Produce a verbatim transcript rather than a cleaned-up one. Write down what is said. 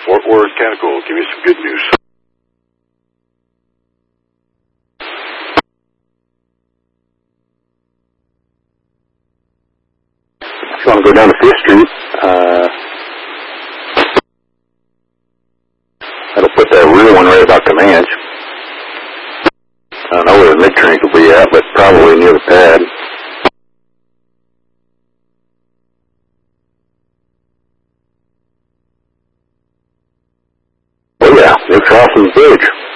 Fort Worth Chemical, give me some good news. If you want to go down to Fifth Street, uh, that'll put that rear one right about Comanche. I don't know where the mid-crank will be at, but probably near the pad. Oh yeah, they're crossing the bridge.